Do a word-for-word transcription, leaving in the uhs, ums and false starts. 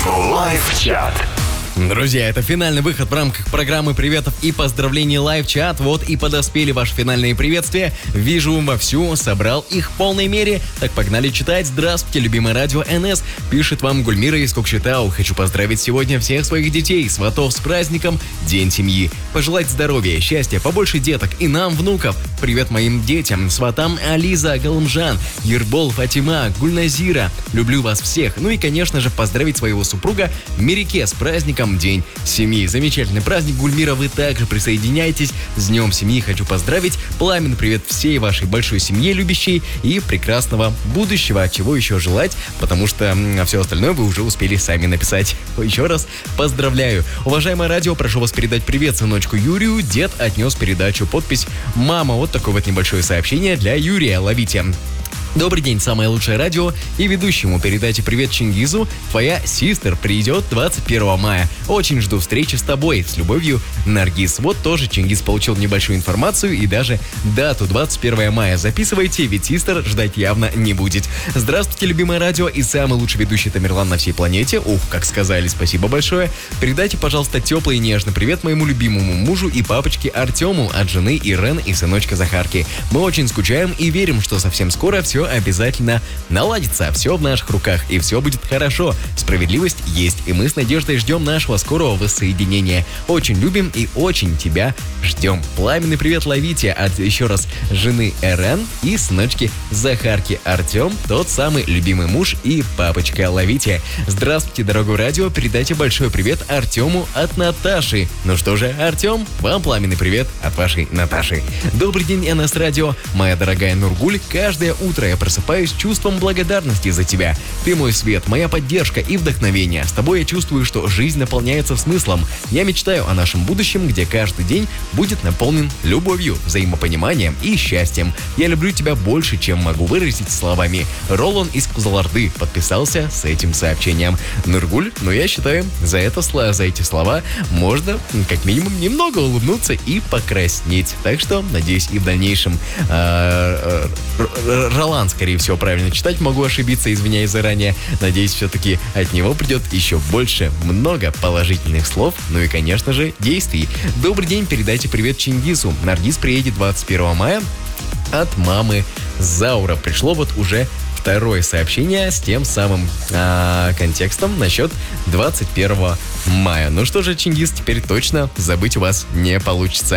Лайв-чат. Друзья, это финальный выход в рамках программы приветов и поздравлений лайв-чат. Вот и подоспели ваши финальные приветствия. Вижу вовсю, собрал их в полной мере. Так, погнали читать. Здравствуйте, любимое радио эн эс. Пишет вам Гульмира из Кокшетау. Хочу поздравить сегодня всех своих детей, сватов с праздником День семьи. Пожелать здоровья, счастья, побольше деток и нам, внуков. Привет моим детям, сватам Ализа, Галымжан, Ербол, Фатима, Гульназира. Люблю вас всех. Ну и, конечно же, поздравить своего супруга Мерике с праздником День семьи. Замечательный праздник, Гульмира, вы также присоединяйтесь. С Днем семьи хочу поздравить. Пламенный привет всей вашей большой семье, любящей, и прекрасного будущего. Чего еще желать, потому что все остальное вы уже успели сами написать. Еще раз поздравляю. Уважаемое радио, прошу вас передать привет сыночку Юрию. Дед отнес передачу, подпись «Мама». Вот такое вот небольшое сообщение для Юрия. Ловите. Добрый день, самое лучшее радио, и ведущему передайте привет Чингизу. Твоя систер придет двадцать первого мая. Очень жду встречи с тобой. С любовью, Наргиз. Вот тоже Чингиз получил небольшую информацию и даже дату двадцать первого мая. Записывайте, ведь систер ждать явно не будет. Здравствуйте, любимое радио и самый лучший ведущий Тамерлан на всей планете. Ух, как сказали, спасибо большое. Передайте, пожалуйста, теплый и нежный привет моему любимому мужу и папочке Артему от жены Ирен и сыночка Захарки. Мы очень скучаем и верим, что совсем скоро все обязательно наладится. Все в наших руках и все будет хорошо. Справедливость есть, и мы с надеждой ждем нашего скорого воссоединения. Очень любим и очень тебя ждем. Пламенный привет ловите от, еще раз, жены Эрен и сыночки Захарки. Артем, тот самый любимый муж и папочка. Ловите. Здравствуйте, дорогое радио. Передайте большой привет Артему от Наташи. Ну что же, Артем, вам пламенный привет от вашей Наташи. Добрый день, эн эс радио. Моя дорогая Нургуль, каждое утро я просыпаюсь с чувством благодарности за тебя. Ты мой свет, моя поддержка и вдохновение. С тобой я чувствую, что жизнь наполняется смыслом. Я мечтаю о нашем будущем, где каждый день будет наполнен любовью, взаимопониманием и счастьем. Я люблю тебя больше, чем могу выразить словами. Ролан из Кузаларды подписался с этим сообщением. Нургуль, но я считаю, за, это, за эти слова можно как минимум немного улыбнуться и покраснеть. Так что, надеюсь, и в дальнейшем э, э, Ролан, скорее всего, правильно читать, могу ошибиться, извиняюсь заранее. Надеюсь, все-таки от него придет еще больше, много положительных слов, ну и, конечно же, действий. Добрый день, передайте привет Чингизу. Наргиз приедет двадцать первого мая от мамы Заура. Пришло вот уже второе сообщение с тем самым а, контекстом насчет двадцать первого мая. Ну что же, Чингиз, теперь точно забыть у вас не получится.